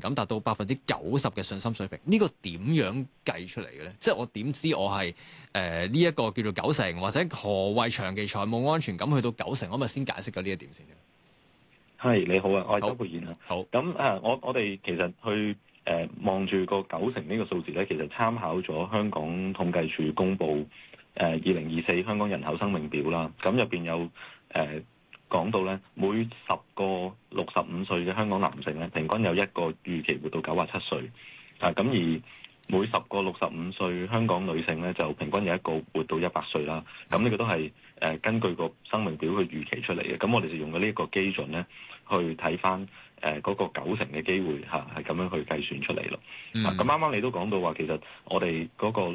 感達到90%嘅信心水平，呢個點樣計出嚟嘅咧？即係我點知我係呢一個叫做90%，或者何謂長期財務安全感去到90%？我咪先解釋咗呢一點先。 係，你好啊，我係周沛然啊。 好。 咁我哋其實去望住個90呢個數字咧，其實參考咗香港統計處公布2024香港人口生命表啦。咁入邊有講到咧，每10個65歲嘅香港男性咧，平均有一個預期活到97歲。咁而每10個65歲香港女性咧，就平均有一個活到100歲啦。咁呢個都係根據個生命表去預期出嚟嘅。咁我哋就用咗呢一個基準咧，去睇翻嗰個90%嘅機會係咁樣去計算出嚟咯。咁啱啱你都講到話，其實我哋嗰個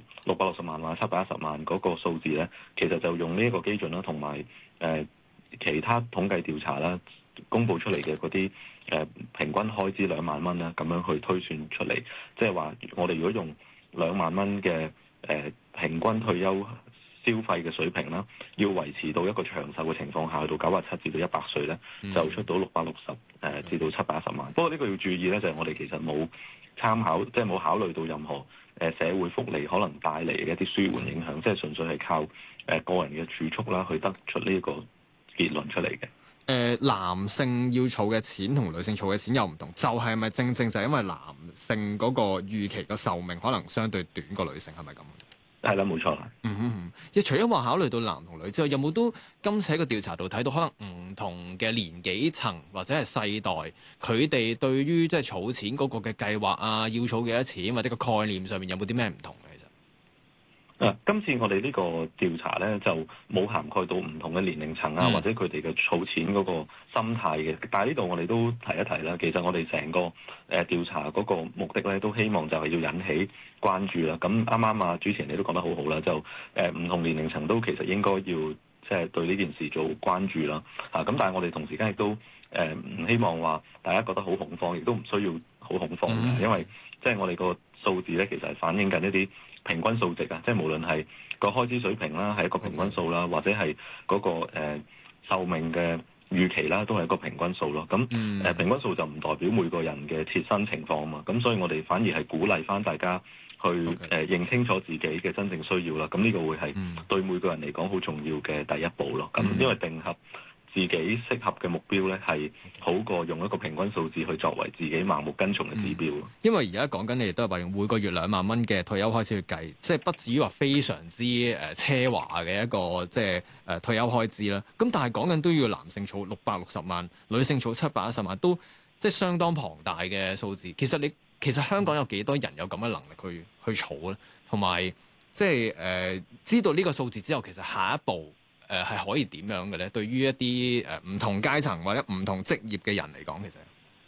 660萬或710萬嗰個數字咧，其實就用呢一個基準啦，同埋其他統計調查啦，公佈出嚟嘅嗰啲平均開支2萬蚊啦，咁樣去推算出嚟，即係話我哋如果用2萬蚊嘅平均退休消費嘅水平啦，要維持到一個長壽嘅情況下，去到97至到100歲咧，就出到660至到710萬。不過呢個要注意咧，就係我哋其實冇參考，即係冇考慮到任何社會福利可能帶嚟嘅一啲舒緩影響，即係純粹係靠個人嘅儲蓄啦，去得出呢個結論出嚟嘅。 男性要儲嘅錢同女性儲嘅錢有唔同，就係咪正正就係因為男性嗰個預期個壽命可能相對短過女性，係咪咁？ 係啦，冇錯啦。 除咗話考慮到男同女之外，有冇都今次喺個調查度睇到可能唔同嘅年紀層或者係世代，佢哋對於即係儲錢嗰個嘅計劃啊，要儲幾多錢或者個概念上面有冇啲咩唔同嘅？ 今次我哋呢個調查咧就冇涵蓋到唔同嘅年齡層啊，或者佢哋嘅儲錢嗰個心態嘅。但係呢度我哋都提一提啦，其實我哋成個調查嗰個目的咧，都希望就係要引起關注啦。咁啱啱啊，主持人你都講得好好啦，就唔同年齡層都其實應該要即係對呢件事做關注啦。咁但係我哋同時間亦都唔希望話大家覺得好恐慌，亦都唔需要好恐慌嘅，因為即係我哋個數字咧，其實係反映緊一啲平均數值啊，即係無論係個開支水平啦，係一個平均數啦，或者係嗰個壽命嘅預期啦，都係一個平均數咯。咁平均數就唔代表每個人嘅切身情況啊嘛。咁所以我哋反而係鼓勵翻大家去認清楚自己嘅真正需要啦。咁呢個會係對每個人嚟講好重要嘅第一步咯。咁因為定合自己適合嘅目標咧，係好過用一個平均數字去作為自己盲目跟從嘅指標。 因為而家講緊你哋都係話用每個月2萬蚊嘅退休開支去計，即係不至於話非常之奢華嘅一個即係退休開支啦。咁但係講緊都要男性儲660萬，女性儲710萬，都即係相當龐大嘅數字。其實香港有幾多人有咁嘅能力去儲咧？同埋即係知道呢個數字之後，其實下一步係可以點樣嘅咧？對於一啲唔同階層或者唔同職業嘅人嚟講，其實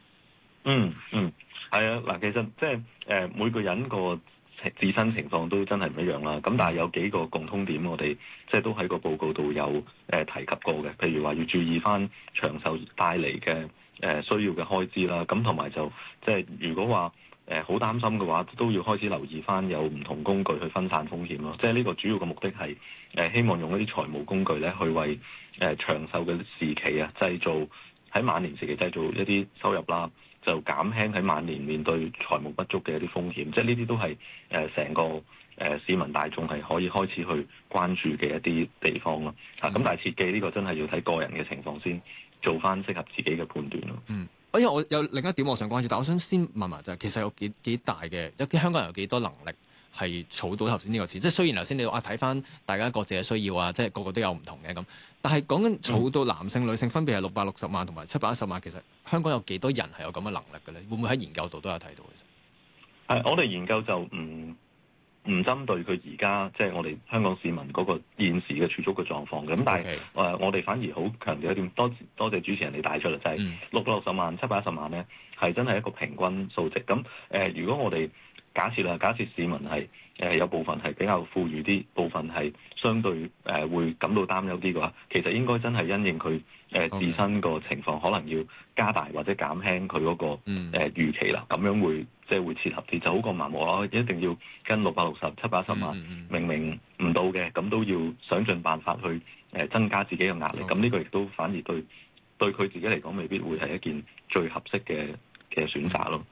係啊。嗱，其實即係每個人個自身情況都真係唔一樣啦。咁但係有幾個共通點，我哋即係都喺個報告度有提及過嘅。譬如話要注意翻長壽帶嚟嘅需要嘅開支啦。咁同埋就即係如果話好擔心嘅話，都要開始留意翻有唔同工具去分散風險咯。即係呢個主要嘅目的係希望用一啲財務工具咧，去為長壽嘅時期啊，製造喺晚年時期製造一啲收入啦，就減輕喺晚年面對財務不足嘅一啲風險。即係呢啲都係成個市民大眾係可以開始去關注嘅一啲地方咯。咁但係切記呢個真係要睇個人嘅情況先做翻適合自己嘅判斷咯。 因為我有另一點我想關注，但我想先問埋就係其實有幾大嘅，有啲香港人有幾多能力係儲到頭先呢個錢？即係雖然頭先你話睇翻大家各自嘅需要啊，即係個個都有唔同嘅咁，但係講緊儲到男性女性分別係660萬同埋710萬，其實香港有幾多人係有咁嘅能力嘅咧？會唔會喺研究度都有睇到其實？ 我哋研究就唔針對佢而家即係我哋香港市民嗰個現時嘅儲蓄嘅狀況嘅。咁但係我哋反而好強調一點，多謝主持人你帶出嚟，就係660萬、710萬咧，係真係一個平均數值。咁如果我哋假設市民係有部分係比較富裕啲，部分係相對會感到擔憂啲嘅話，其實應該真係因應佢自身個情況，可能要加大或者減輕佢嗰個預期啦。咁樣會即係會切合啲，就好過盲目咯，一定要跟660、710萬，明明唔到嘅，咁都要想盡辦法去增加自己嘅壓力。咁呢個亦都反而對佢自己嚟講，未必會係一件最合適嘅選擇咯。